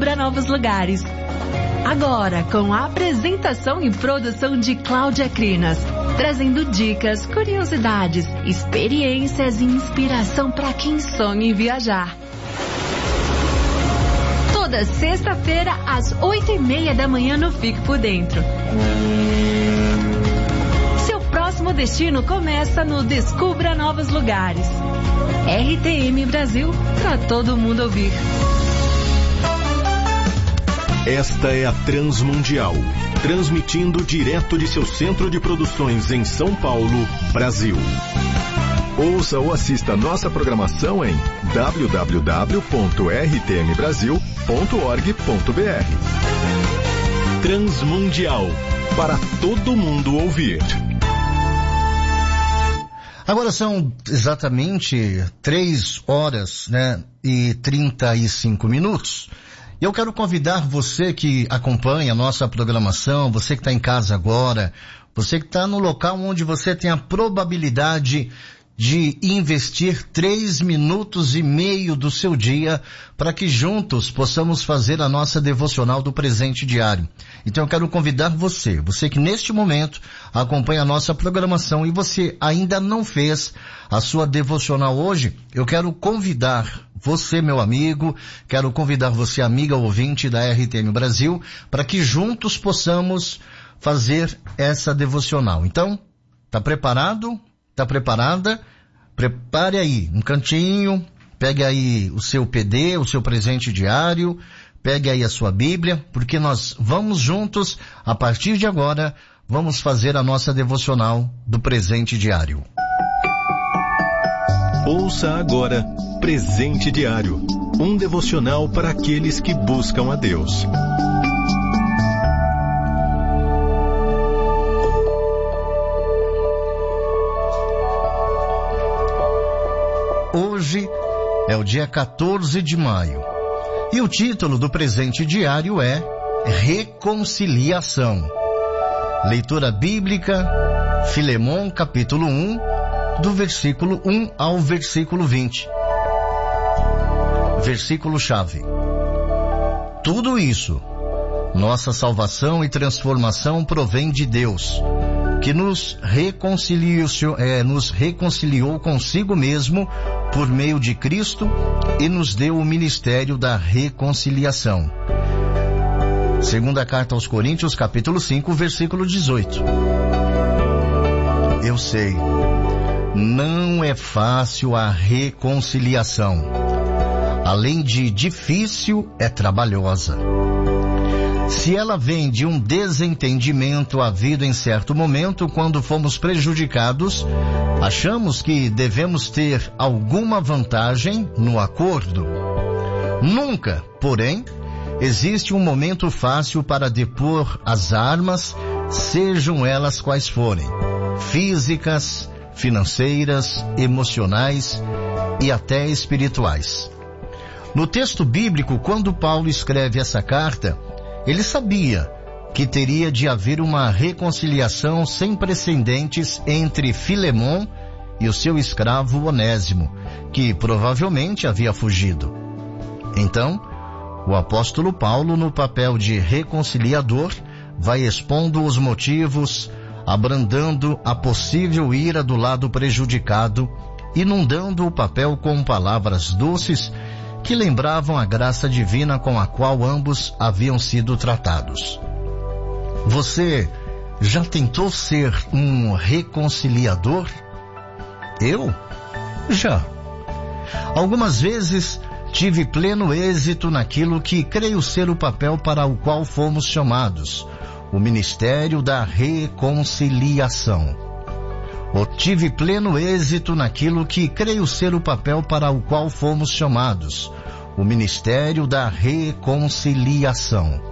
Descubra Novos Lugares. Agora, com a apresentação e produção de Cláudia Crinas, trazendo dicas, curiosidades, experiências e inspiração para quem sonha em viajar. Toda sexta-feira, às 8:30 da manhã no Fique por Dentro. Seu próximo destino começa no Descubra Novos Lugares. RTM Brasil, para todo mundo ouvir. Esta é a Transmundial, transmitindo direto de seu centro de produções em São Paulo, Brasil. Ouça ou assista nossa programação em www.rtmbrasil.org.br. Transmundial, para todo mundo ouvir. Agora são exatamente 3 horas, e 35 minutos. Eu quero convidar você que acompanha a nossa programação, você que está em casa agora, você que está no local onde você tem a probabilidade de investir 3 minutos e meio do seu dia para que juntos possamos fazer a nossa devocional do presente diário. Então eu quero convidar você que neste momento acompanha a nossa programação e você ainda não fez a sua devocional hoje, eu quero convidar você, meu amigo, quero convidar você, amiga ouvinte da RTM Brasil, para que juntos possamos fazer essa devocional. Então, tá preparado? Tá preparada? Prepare aí um cantinho, pegue aí o seu PD, o seu presente diário, pegue aí a sua Bíblia, porque nós vamos juntos, a partir de agora, vamos fazer a nossa devocional do presente diário. Ouça agora Presente Diário, um devocional para aqueles que buscam a Deus. Hoje é o dia 14 de maio e o título do presente diário é Reconciliação. Leitura bíblica, Filemon capítulo 1, do versículo 1 ao versículo 20. Versículo-chave. Tudo isso, nossa salvação e transformação provém de Deus, que nos reconciliou consigo mesmo por meio de Cristo e nos deu o ministério da reconciliação. Segunda carta aos Coríntios, capítulo 5, versículo 18. Eu sei, não é fácil a reconciliação. Além de difícil, é trabalhosa. Se ela vem de um desentendimento havido em certo momento, quando fomos prejudicados, achamos que devemos ter alguma vantagem no acordo. Nunca, porém, existe um momento fácil para depor as armas, sejam elas quais forem, físicas, financeiras, emocionais e até espirituais. No texto bíblico, quando Paulo escreve essa carta, ele sabia que teria de haver uma reconciliação sem precedentes entre Filemon e o seu escravo Onésimo, que provavelmente havia fugido. Então, o apóstolo Paulo, no papel de reconciliador, vai expondo os motivos, abrandando a possível ira do lado prejudicado, inundando o papel com palavras doces que lembravam a graça divina com a qual ambos haviam sido tratados. Você já tentou ser um reconciliador? Eu? Já. Algumas vezes tive pleno êxito naquilo que creio ser o papel para o qual fomos chamados, o ministério da reconciliação. Tive pleno êxito naquilo que creio ser o papel para o qual fomos chamados, o ministério da reconciliação.